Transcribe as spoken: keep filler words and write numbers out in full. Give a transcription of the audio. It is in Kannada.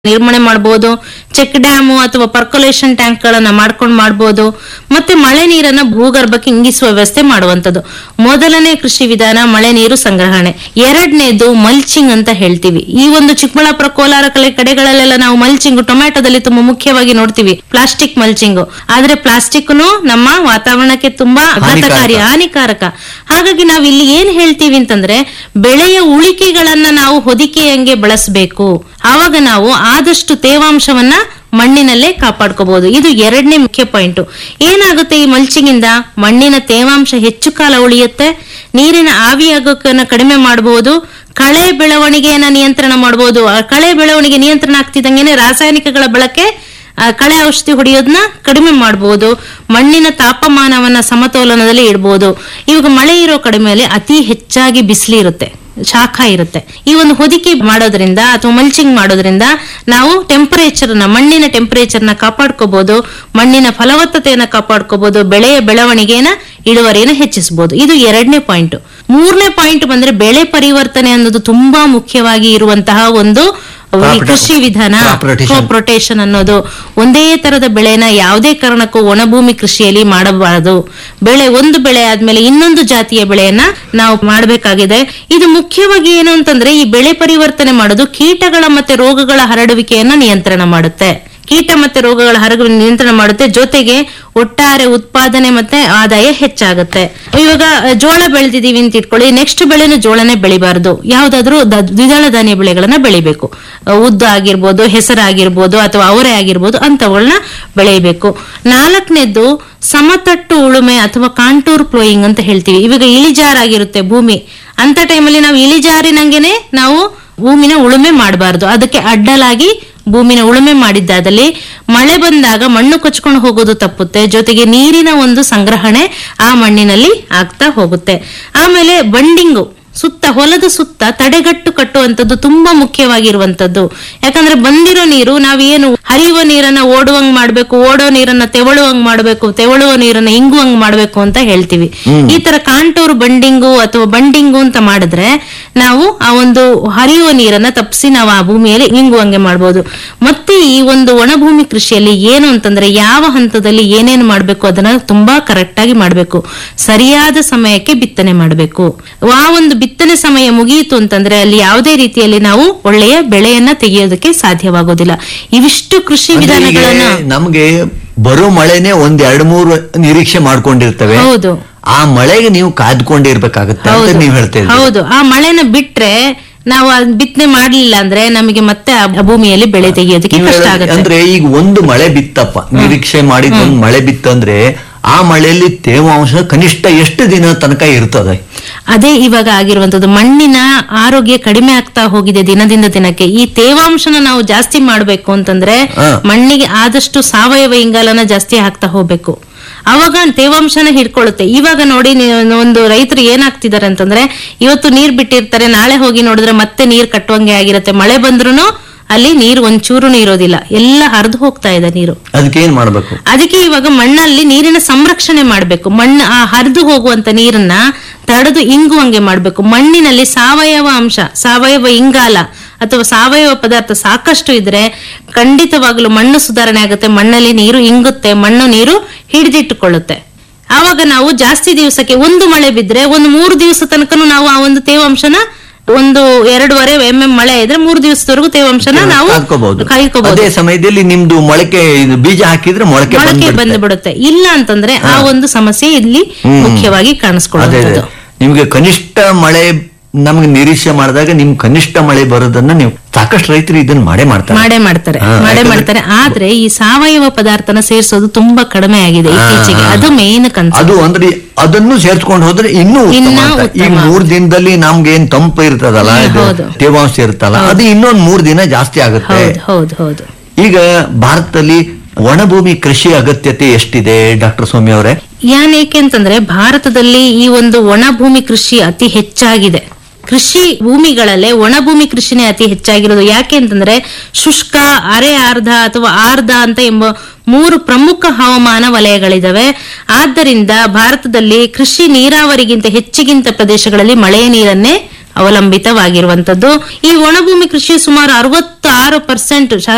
ನಿರ್ವಹಣೆ ಮಾಡಬಹುದು, ಚೆಕ್ ಡ್ಯಾಮು ಅಥವಾ ಪರ್ಕೊಲೇಷನ್ ಟ್ಯಾಂಕ್ ಗಳನ್ನ ಮಾಡ್ಕೊಂಡು ಮಾಡಬಹುದು. ಮತ್ತೆ ಮಳೆ ನೀರನ್ನ ಭೂಗರ್ಭಕ್ಕೆ ಇಂಗಿಸುವ ವ್ಯವಸ್ಥೆ ಮಾಡುವಂತದ್ದು ಮೊದಲನೇ ಕೃಷಿ ವಿಧಾನ, ಮಳೆ ನೀರು ಸಂಗ್ರಹಣೆ. ಎರಡನೇದು ಮಲ್ಚಿಂಗ್ ಅಂತ ಹೇಳ್ತೀವಿ. ಈ ಒಂದು ಚಿಕ್ಕಬಳ್ಳಾಪುರ, ಕೋಲಾರ ಕಲೆ ಕಡೆಗಳಲ್ಲೆಲ್ಲ ನಾವು ಮಲ್ಚಿಂಗ್ ಟೊಮ್ಯಾಟೋದಲ್ಲಿ ತುಂಬಾ ಮುಖ್ಯವಾಗಿ ನೋಡ್ತೀವಿ, ಪ್ಲಾಸ್ಟಿಕ್ ಮಲ್ಚಿಂಗ್. ಆದ್ರೆ ಪ್ಲಾಸ್ಟಿಕ್ನು ನಮ್ಮ ವಾತಾವರಣಕ್ಕೆ ತುಂಬಾ ಘಾತಕಾರಿ, ಹಾನಿಕಾರಕ. ಹಾಗಾಗಿ ನಾವು ಇಲ್ಲಿ ಏನ್ ಹೇಳ್ತೀವಿ ಅಂತಂದ್ರೆ, ಬೆಳೆಯ ಉಳಿಕೆಗಳನ್ನ ನಾವು ಹೊದಿಕೆಯಂಗೆ ಬಳಸಬೇಕು. ಆವಾಗ ನಾವು ಆದಷ್ಟು ತೇವಾಂಶವನ್ನ ಮಣ್ಣಿನಲ್ಲೇ ಕಾಪಾಡ್ಕೋಬಹುದು. ಇದು ಎರಡನೇ ಮುಖ್ಯ ಪಾಯಿಂಟ್. ಏನಾಗುತ್ತೆ ಈ ಮಲ್ಚಿಂಗ್ ಇಂದ? ಮಣ್ಣಿನ ತೇವಾಂಶ ಹೆಚ್ಚು ಕಾಲ ಉಳಿಯುತ್ತೆ, ನೀರಿನ ಆವಿಯಾಗೋಕನ್ನ ಕಡಿಮೆ ಮಾಡಬಹುದು, ಕಳೆ ಬೆಳವಣಿಗೆಯನ್ನ ನಿಯಂತ್ರಣ ಮಾಡಬಹುದು. ಕಳೆ ಬೆಳವಣಿಗೆ ನಿಯಂತ್ರಣ ಆಗ್ತಿದ್ದಂಗೆನೆ ರಾಸಾಯನಿಕಗಳ ಬಳಕೆ, ಕಳೆ ಔಷಧಿ ಹೊಡೆಯೋದನ್ನ ಕಡಿಮೆ ಮಾಡಬಹುದು, ಮಣ್ಣಿನ ತಾಪಮಾನವನ್ನ ಸಮತೋಲನದಲ್ಲಿ ಇಡಬಹುದು. ಇವಾಗ ಮಳೆ ಇರೋ ಕಡಿಮೆಯಲ್ಲಿ ಅತಿ ಹೆಚ್ಚಾಗಿ ಬಿಸಿಲು ಇರುತ್ತೆ, ಶಾಖ ಇರುತ್ತೆ. ಈ ಒಂದು ಹೊದಿಕೆ ಮಾಡೋದ್ರಿಂದ ಅಥವಾ ಮಲ್ಚಿಂಗ್ ಮಾಡೋದ್ರಿಂದ ನಾವು ಟೆಂಪರೇಚರ್ ನ ಮಣ್ಣಿನ ಟೆಂಪರೇಚರ್ ನ ಕಾಪಾಡ್ಕೋಬಹುದು, ಮಣ್ಣಿನ ಫಲವತ್ತತೆಯನ್ನ ಕಾಪಾಡ್ಕೋಬಹುದು, ಬೆಳೆಯ ಬೆಳವಣಿಗೆನ ಇಳುವರಿಯನ್ನು ಹೆಚ್ಚಿಸಬಹುದು. ಇದು ಎರಡನೇ ಪಾಯಿಂಟ್. ಮೂರನೇ ಪಾಯಿಂಟ್ ಬಂದ್ರೆ ಬೆಳೆ ಪರಿವರ್ತನೆ ಅನ್ನೋದು ತುಂಬಾ ಮುಖ್ಯವಾಗಿ ಇರುವಂತಹ ಒಂದು ಕೃಷಿ ವಿಧಾನ. ಕ್ರಾಪ್ ರೊಟೇಷನ್ ಅನ್ನೋದು, ಒಂದೇ ತರದ ಬೆಳೆನ ಯಾವುದೇ ಕಾರಣಕ್ಕೂ ಒಣಭೂಮಿ ಕೃಷಿಯಲ್ಲಿ ಮಾಡಬಾರದು. ಬೆಳೆ ಒಂದು ಬೆಳೆ ಆದ್ಮೇಲೆ ಇನ್ನೊಂದು ಜಾತಿಯ ಬೆಳೆಯನ್ನ ನಾವು ಮಾಡಬೇಕಾಗಿದೆ. ಇದು ಮುಖ್ಯವಾಗಿ ಏನು ಅಂತಂದ್ರೆ, ಈ ಬೆಳೆ ಪರಿವರ್ತನೆ ಮಾಡೋದು ಕೀಟಗಳ ಮತ್ತೆ ರೋಗಗಳ ಹರಡುವಿಕೆಯನ್ನ ನಿಯಂತ್ರಣ ಮಾಡುತ್ತೆ. ಕೀಟ ಮತ್ತೆ ರೋಗಗಳ ಹರಡುವ ನಿಯಂತ್ರಣ ಮಾಡುತ್ತೆ, ಜೊತೆಗೆ ಒಟ್ಟಾರೆ ಉತ್ಪಾದನೆ ಮತ್ತೆ ಆದಾಯ ಹೆಚ್ಚಾಗುತ್ತೆ. ಇವಾಗ ಜೋಳ ಬೆಳೆದಿದೀವಿ ಅಂತ ಇಟ್ಕೊಳ್ಳಿ, ನೆಕ್ಸ್ಟ್ ಬೆಳೆನು ಜೋಳನೇ ಬೆಳಿಬಾರ್ದು, ಯಾವ್ದಾದ್ರು ದ್ವಿದಳ ಧಾನ್ಯ ಬೆಳೆಗಳನ್ನ ಬೆಳಿಬೇಕು. ಉದ್ದು ಆಗಿರ್ಬೋದು, ಹೆಸರಾಗಿರ್ಬೋದು, ಅಥವಾ ಅವರೆ ಆಗಿರ್ಬೋದು, ಅಂತವುಗಳನ್ನ ಬೆಳೆಯಬೇಕು. ನಾಲ್ಕನೇದ್ದು ಸಮತಟ್ಟು ಉಳುಮೆ ಅಥವಾ ಕಾಂಟೂರ್ ಪ್ಲೋಯಿಂಗ್ ಅಂತ ಹೇಳ್ತೀವಿ. ಇವಾಗ ಇಳಿಜಾರಾಗಿರುತ್ತೆ ಭೂಮಿ, ಅಂತ ಟೈಮಲ್ಲಿ ನಾವು ಇಳಿಜಾರಿನಂಗೆನೆ ನಾವು ಭೂಮಿನ ಉಳುಮೆ ಮಾಡಬಾರ್ದು. ಅದಕ್ಕೆ ಅಡ್ಡಲಾಗಿ ಭೂಮಿನ ಉಳುಮೆ ಮಾಡಿದ್ದಾದಲ್ಲಿ ಮಳೆ ಬಂದಾಗ ಮಣ್ಣು ಕೊಚ್ಕೊಂಡು ಹೋಗೋದು ತಪ್ಪುತ್ತೆ, ಜೊತೆಗೆ ನೀರಿನ ಒಂದು ಸಂಗ್ರಹಣೆ ಆ ಮಣ್ಣಿನಲ್ಲಿ ಆಗ್ತಾ ಹೋಗುತ್ತೆ. ಆಮೇಲೆ ಬಂಡಿಂಗು, ಸುತ್ತ ಹೊಲದ ಸುತ್ತ ತಡೆಗಟ್ಟು ಕಟ್ಟುವಂಥದ್ದು ತುಂಬಾ ಮುಖ್ಯವಾಗಿರುವಂತದ್ದು. ಯಾಕಂದ್ರೆ ಬಂದಿರೋ ನೀರು ನಾವೇನು ಹರಿಯುವ ನೀರನ್ನ ಓಡುವಂಗ್ ಮಾಡ್ಬೇಕು, ಓಡೋ ನೀರನ್ನ ತೆವಳುವಂಗ್ ಮಾಡ್ಬೇಕು, ತೆವಳುವ ನೀರನ್ನ ಇಂಗುವಂಗ್ ಮಾಡ್ಬೇಕು ಅಂತ ಹೇಳ್ತೀವಿ. ಈ ತರ ಕಾಂಟೂರ್ ಬಂಡಿಂಗು ಅಥವಾ ಬಂಡಿಂಗು ಅಂತ ಮಾಡಿದ್ರೆ ನಾವು ಆ ಒಂದು ಹರಿಯುವ ನೀರನ್ನ ತಪ್ಪಿಸಿ ನಾವು ಆ ಭೂಮಿಯಲ್ಲಿ ಇಂಗುವಂಗೆ ಮಾಡ್ಬೋದು. ಮತ್ತೆ ಈ ಒಂದು ಒಣಭೂಮಿ ಕೃಷಿಯಲ್ಲಿ ಏನು ಅಂತಂದ್ರೆ, ಯಾವ ಹಂತದಲ್ಲಿ ಏನೇನು ಮಾಡ್ಬೇಕು ಅದನ್ನ ತುಂಬಾ ಕರೆಕ್ಟ್ ಆಗಿ ಮಾಡ್ಬೇಕು. ಸರಿಯಾದ ಸಮಯಕ್ಕೆ ಬಿತ್ತನೆ ಮಾಡಬೇಕು. ಆ ಒಂದು ಬಿತ್ತನೆ ಸಮಯ ಮುಗಿಯಿತು ಅಂತಂದ್ರೆ ಅಲ್ಲಿ ಯಾವುದೇ ರೀತಿಯಲ್ಲಿ ನಾವು ಒಳ್ಳೆಯ ಬೆಳೆಯನ್ನ ತೆಗೆಯೋದಕ್ಕೆ ಸಾಧ್ಯವಾಗೋದಿಲ್ಲ. ಇವಿಷ್ಟು ಕೃಷಿ ವಿಧಾನಗಳನ್ನ ನಮ್ಗೆ ಬರೋ ಮಳೆನೆ ಒಂದ್ ಎರಡ್ ಮೂರು ನಿರೀಕ್ಷೆ ಮಾಡ್ಕೊಂಡಿರ್ತವೆ. ಹೌದು, ಆ ಮಳೆಗೆ ನೀವು ಕಾದ್ಕೊಂಡಿರ್ಬೇಕಾಗುತ್ತೆ ಅಂತ ನೀವು ಹೇಳ್ತೇವೆ. ಹೌದು, ಆ ಮಳೆನ ಬಿಟ್ರೆ ನಾವು ಬಿತ್ತನೆ ಮಾಡ್ಲಿಲ್ಲ ಅಂದ್ರೆ ನಮಗೆ ಮತ್ತೆ ಆ ಭೂಮಿಯಲ್ಲಿ ಬೆಳೆ ತೆಗೆಯೋದಕ್ಕೆ ಕಷ್ಟ ಆಗುತ್ತೆ. ಅಂದ್ರೆ ಈಗ ಒಂದು ಮಳೆ ಬಿತ್ತಪ್ಪ, ನಿರೀಕ್ಷೆ ಮಾಡಿದ ಒಂದು ಮಳೆ ಬಿತ್ತಂದ್ರೆ ಆ ಮಳೆಯಲ್ಲಿ ತೇವಾಂಶ ಕನಿಷ್ಠ ಎಷ್ಟು ದಿನ ತನಕ ಇರ್ತದೆ? ಅದೇ ಇವಾಗ ಆಗಿರುವಂತದ್ದು. ಮಣ್ಣಿನ ಆರೋಗ್ಯ ಕಡಿಮೆ ಆಗ್ತಾ ಹೋಗಿದೆ ದಿನದಿಂದ ದಿನಕ್ಕೆ. ಈ ತೇವಾಂಶನ ನಾವು ಜಾಸ್ತಿ ಮಾಡ್ಬೇಕು ಅಂತಂದ್ರೆ ಮಣ್ಣಿಗೆ ಆದಷ್ಟು ಸಾವಯವ ಇಂಗಾಲನ ಜಾಸ್ತಿ ಹಾಕ್ತಾ ಹೋಗ್ಬೇಕು. ಅವಾಗ ತೇವಾಂಶನ ಹಿಡ್ಕೊಳ್ಳುತ್ತೆ. ಇವಾಗ ನೋಡಿ, ಒಂದು ರೈತರು ಏನಾಗ್ತಿದ್ದಾರೆ ಅಂತಂದ್ರೆ, ಇವತ್ತು ನೀರ್ ಬಿಟ್ಟಿರ್ತಾರೆ, ನಾಳೆ ಹೋಗಿ ನೋಡಿದ್ರೆ ಮತ್ತೆ ನೀರ್ ಕಟ್ಟುವಂಗೆ ಆಗಿರುತ್ತೆ. ಮಳೆ ಬಂದ್ರೂ ಅಲ್ಲಿ ನೀರು ಒಂಚೂರು ಇರೋದಿಲ್ಲ, ಎಲ್ಲ ಹರಿದು ಹೋಗ್ತಾ ಇದೆ ನೀರು. ಅದಕ್ಕೆ ಏನ್ ಮಾಡ್ಬೇಕು? ಅದಕ್ಕೆ ಇವಾಗ ಮಣ್ಣಲ್ಲಿ ನೀರಿನ ಸಂರಕ್ಷಣೆ ಮಾಡ್ಬೇಕು. ಮಣ್ಣು ಆ ಹರಿದು ಹೋಗುವಂತ ನೀರನ್ನ ತಡೆದು ಇಂಗುವಂಗೆ ಮಾಡ್ಬೇಕು. ಮಣ್ಣಿನಲ್ಲಿ ಸಾವಯವ ಅಂಶ, ಸಾವಯವ ಇಂಗಾಲ ಅಥವಾ ಸಾವಯವ ಪದಾರ್ಥ ಸಾಕಷ್ಟು ಇದ್ರೆ ಖಂಡಿತವಾಗ್ಲೂ ಮಣ್ಣು ಸುಧಾರಣೆ ಆಗುತ್ತೆ, ಮಣ್ಣಲ್ಲಿ ನೀರು ಇಂಗುತ್ತೆ, ಮಣ್ಣು ನೀರು ಹಿಡಿದಿಟ್ಟುಕೊಳ್ಳುತ್ತೆ. ಆವಾಗ ನಾವು ಜಾಸ್ತಿ ದಿವಸಕ್ಕೆ ಒಂದು ಮಳೆ ಬಿದ್ರೆ ಒಂದು ಮೂರು ದಿವಸ ತನಕನೂ ನಾವು ಆ ಒಂದು ತೇವಾಂಶನ, ಒಂದು ಎರಡೂವರೆ ಎಂ ಎಂ ಮಳೆ ಇದ್ರೆ ಮೂರು ದಿವಸದವರೆಗೂ ತೇವಾಂಶನ ನಾವು ಕಾಯ್ಕೋಬಹುದು. ಅದೇ ಸಮಯದಲ್ಲಿ ನಿಮ್ದು ಮೊಳಕೆ ಬೀಜ ಹಾಕಿದ್ರೆ ಮೊಳಕೆ ಮೊಳಕೆ ಬಂದು ಬಿಡುತ್ತೆ. ಇಲ್ಲ ಅಂತಂದ್ರೆ ಆ ಒಂದು ಸಮಸ್ಯೆ ಇಲ್ಲಿ ಮುಖ್ಯವಾಗಿ ಕಾಣಿಸ್ಕೊಳ್ಳುತ್ತೆ. ನಿಮ್ಗೆ ಕನಿಷ್ಠ ಮಳೆ ನಮ್ಗೆ ನಿರೀಕ್ಷೆ ಮಾಡಿದಾಗ ನಿಮ್ ಕನಿಷ್ಠ ಮಳೆ ಬರೋದನ್ನ ನೀವು ಸಾಕಷ್ಟು ರೈತರು ಇದನ್ನ ಮಾಡೇ ಮಾಡ್ತಾರೆ ಮಾಡೇ ಮಾಡ್ತಾರೆ ಮಾಡೇ ಮಾಡ್ತಾರೆ ಆದ್ರೆ ಈ ಸಾವಯವ ಪದಾರ್ಥನ ಸೇರಿಸೋದು ತುಂಬಾ ಕಡಿಮೆ ಆಗಿದೆ ಇತ್ತೀಚೆಗೆ. ಅದು ಮೇನ್ ಕನ್ಸರ್ನ್. ಅದು ಅಂದ್ರೆ ಅದನ್ನು ಸೇರ್ಸ್ಕೊಂಡು ಹೋದ್ರೆ ಇನ್ನೂ ಈ ಮೂರ್ ದಿನದಲ್ಲಿ ನಮ್ಗೆ ಏನ್ ತಂಪು ಇರ್ತದಲ್ಲ, ತೇವಾಂಶ ಇರುತ್ತಲ್ಲ, ಅದು ಇನ್ನೊಂದ್ ಮೂರ್ ದಿನ ಜಾಸ್ತಿ ಆಗುತ್ತೆ. ಹೌದು ಹೌದು. ಈಗ ಭಾರತದಲ್ಲಿ ಒಣಭೂಮಿ ಕೃಷಿ ಅಗತ್ಯತೆ ಎಷ್ಟಿದೆ ಡಾಕ್ಟರ್ ಸೌಮ್ಯ ಅವರೇ? ಯಾನೇಕೆ ಅಂತಂದ್ರೆ ಭಾರತದಲ್ಲಿ ಈ ಒಂದು ಒಣಭೂಮಿ ಕೃಷಿ ಅತಿ ಹೆಚ್ಚಾಗಿದೆ. ಕೃಷಿ ಭೂಮಿಗಳಲ್ಲೇ ಒಣಭೂಮಿ ಕೃಷಿನೇ ಅತಿ ಹೆಚ್ಚಾಗಿರೋದು. ಯಾಕೆ ಅಂತಂದ್ರೆ ಶುಷ್ಕ, ಅರೆ ಆರ್ಧ ಅಥವಾ ಆರ್ಧ ಅಂತ ಎಂಬ ಮೂರು ಪ್ರಮುಖ ಹವಾಮಾನ ವಲಯಗಳಿದಾವೆ. ಆದ್ದರಿಂದ ಭಾರತದಲ್ಲಿ ಕೃಷಿ ನೀರಾವರಿಗಿಂತ ಹೆಚ್ಚಿಗಿಂತ ಪ್ರದೇಶಗಳಲ್ಲಿ ಮಳೆಯ ನೀರನ್ನೇ ಅವಲಂಬಿತವಾಗಿರುವಂತದ್ದು. ಈ ಒಣಭೂಮಿ ಕೃಷಿ ಸುಮಾರು ಅರವತ್ತಾರು ಪರ್ಸೆಂಟ್